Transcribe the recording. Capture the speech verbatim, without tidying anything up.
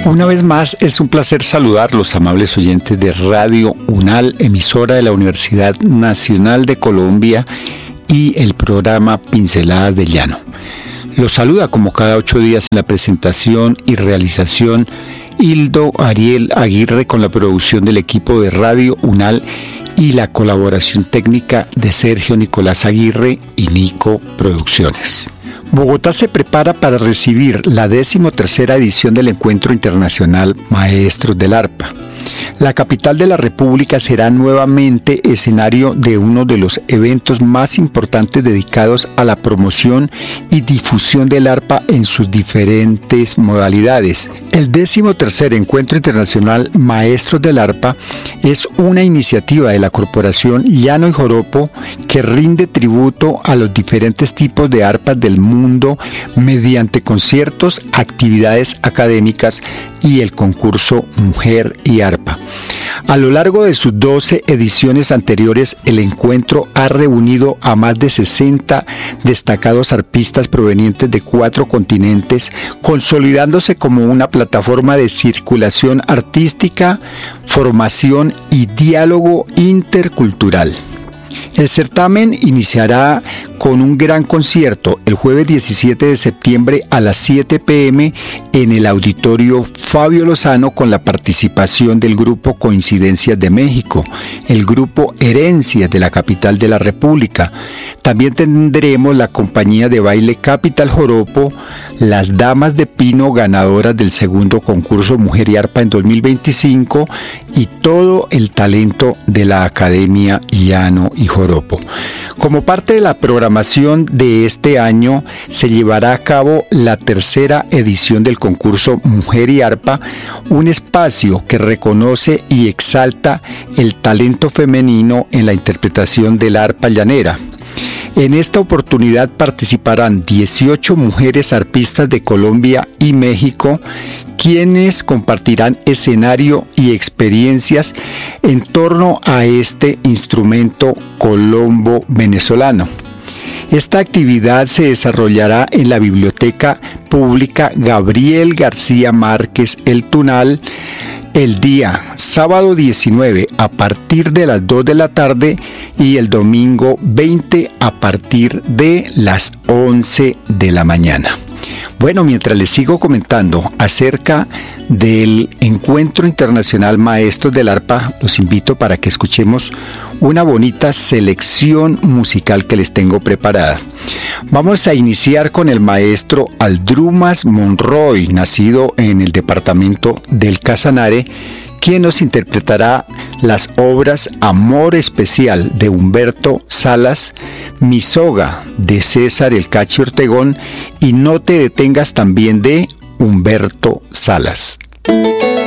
Una vez más, es un placer saludar los amables oyentes de Radio UNAL, emisora de la Universidad Nacional de Colombia, y el programa Pinceladas de Llano. Los saluda como cada ocho días en la presentación y realización Hildo Ariel Aguirre, con la producción del equipo de Radio UNAL y la colaboración técnica de Sergio Nicolás Aguirre y Nico Producciones. Bogotá se prepara para recibir la decimotercera edición del Encuentro Internacional Maestros del Arpa. La capital de la República será nuevamente escenario de uno de los eventos más importantes dedicados a la promoción y difusión del arpa en sus diferentes modalidades. El decimotercer Encuentro Internacional Maestros del Arpa es una iniciativa de la Corporación Llano y Joropo que rinde tributo a los diferentes tipos de arpas del mundo mediante conciertos, actividades académicas y el concurso Mujer y Arpa. A lo largo de sus doce ediciones anteriores, el encuentro ha reunido a más de sesenta destacados arpistas provenientes de cuatro continentes, consolidándose como una plataforma de circulación artística, formación y diálogo intercultural. El certamen iniciará con un gran concierto el jueves diecisiete de septiembre a las siete pe eme en el Auditorio Fabio Lozano, con la participación del grupo Coincidencias de México, el grupo Herencias de la capital de la República. También tendremos la compañía de baile Capital Joropo, las Damas de Pino, ganadoras del segundo concurso Mujer y Arpa en dos mil veinticinco, y todo el talento de la Academia Llano y Joropo. Como parte de la programación de este año, se llevará a cabo la tercera edición del concurso Mujer y Arpa, un espacio que reconoce y exalta el talento femenino en la interpretación del arpa llanera. En esta oportunidad participarán dieciocho mujeres arpistas de Colombia y México, quienes compartirán escenario y experiencias en torno a este instrumento colombo-venezolano. Esta actividad se desarrollará en la Biblioteca Pública Gabriel García Márquez El Tunal el día sábado diecinueve a partir de las dos de la tarde y el domingo veinte a partir de las once de la mañana. Bueno, mientras les sigo comentando acerca del Encuentro Internacional Maestros del Arpa, los invito para que escuchemos una bonita selección musical que les tengo preparada. Vamos a iniciar con el maestro Aldrumas Monroy, nacido en el departamento del Casanare, quien nos interpretará las obras Amor Especial de Humberto Salas, Mi Soga de César El Cachi Ortegón y No te detengas también de Humberto Salas.